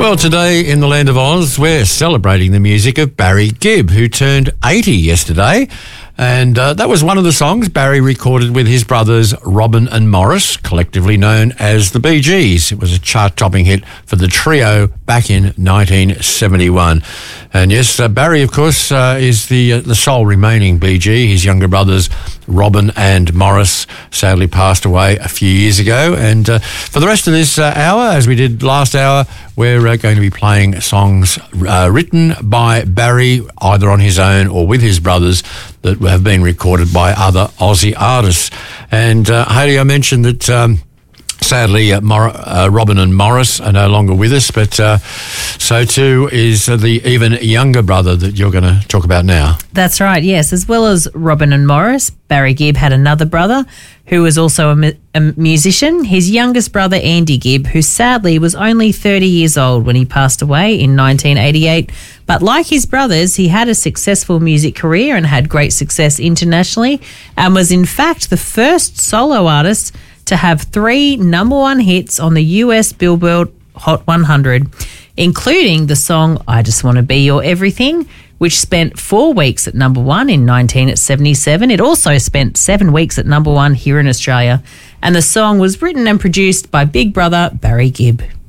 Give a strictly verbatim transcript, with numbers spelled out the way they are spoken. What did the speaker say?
Well, today in the land of Oz, we're celebrating the music of Barry Gibb, who turned eighty yesterday. And uh, that was one of the songs Barry recorded with his brothers Robin and Morris, collectively known as the Bee Gees. It was a chart-topping hit for the trio back in nineteen seventy-one. And yes, uh, Barry, of course, uh, is the uh, the sole remaining Bee Gee. His younger brothers Robin and Morris sadly passed away a few years ago. And uh, for the rest of this uh, hour, as we did last hour, we're uh, going to be playing songs uh, written by Barry, either on his own or with his brothers, that have been recorded by other Aussie artists. And uh, Hayley, I mentioned that um, sadly uh, Mor- uh, Robin and Morris are no longer with us, but uh, so too is uh, the even younger brother that you're going to talk about now. That's right, yes. As well as Robin and Morris, Barry Gibb had another brother who was also a, mu- a musician, his youngest brother Andy Gibb, who sadly was only thirty years old when he passed away in nineteen eighty-eight. But like his brothers, he had a successful music career and had great success internationally, and was in fact the first solo artist to have three number one hits on the U S Billboard Hot one hundred, including the song I Just Want to Be Your Everything, which spent four weeks at number one in nineteen seventy-seven. It also spent seven weeks at number one here in Australia. And the song was written and produced by big brother Barry Gibb.